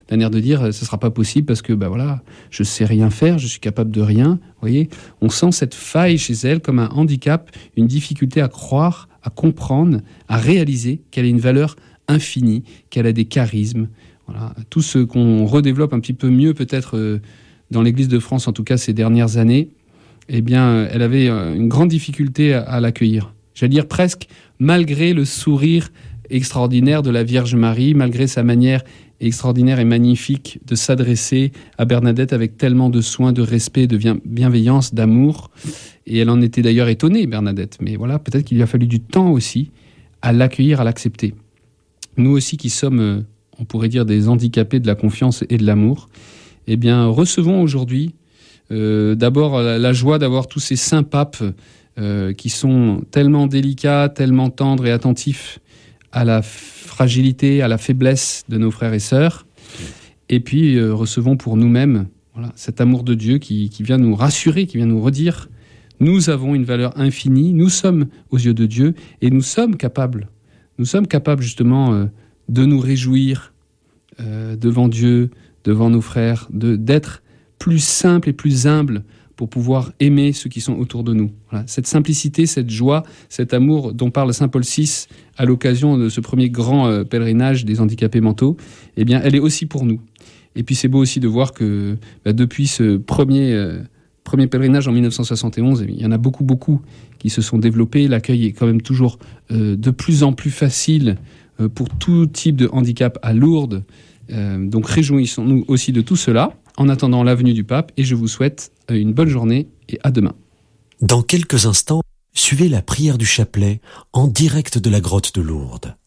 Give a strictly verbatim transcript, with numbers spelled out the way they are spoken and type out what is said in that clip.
d'un air de dire ce sera pas possible parce que bah voilà, je sais rien faire, je suis capable de rien. Vous voyez, on sent cette faille chez elle comme un handicap, une difficulté à croire, à comprendre, à réaliser qu'elle a une valeur infinie, qu'elle a des charismes. Voilà, tout ce qu'on redéveloppe un petit peu mieux peut-être euh, dans l'Église de France, en tout cas ces dernières années. Eh bien, elle avait une grande difficulté à, à l'accueillir. J'allais dire presque malgré le sourire extraordinaire de la Vierge Marie, malgré sa manière extraordinaire et magnifique de s'adresser à Bernadette avec tellement de soin, de respect, de bienveillance, d'amour. Et elle en était d'ailleurs étonnée, Bernadette. Mais voilà, peut-être qu'il lui a fallu du temps aussi à l'accueillir, à l'accepter. Nous aussi qui sommes, on pourrait dire, des handicapés de la confiance et de l'amour, eh bien, recevons aujourd'hui euh, d'abord la, la joie d'avoir tous ces saints papes euh, qui sont tellement délicats, tellement tendres et attentifs à la fragilité, à la faiblesse de nos frères et sœurs. Et puis, euh, recevons pour nous-mêmes voilà, cet amour de Dieu qui, qui vient nous rassurer, qui vient nous redire nous avons une valeur infinie, nous sommes aux yeux de Dieu et nous sommes capables, nous sommes capables justement euh, de nous réjouir euh, devant Dieu, devant nos frères, de, d'être plus simples et plus humbles pour pouvoir aimer ceux qui sont autour de nous. Voilà. Cette simplicité, cette joie, cet amour dont parle saint Paul six à l'occasion de ce premier grand euh, pèlerinage des handicapés mentaux, eh bien, elle est aussi pour nous. Et puis c'est beau aussi de voir que bah, depuis ce premier, euh, premier pèlerinage en dix-neuf cent soixante et onze, il y en a beaucoup, beaucoup qui se sont développés. L'accueil est quand même toujours euh, de plus en plus facile euh, pour tout type de handicap à Lourdes. Euh, donc réjouissons-nous aussi de tout cela en attendant la venue du pape et je vous souhaite une bonne journée et à demain. Dans quelques instants, suivez la prière du chapelet en direct de la grotte de Lourdes.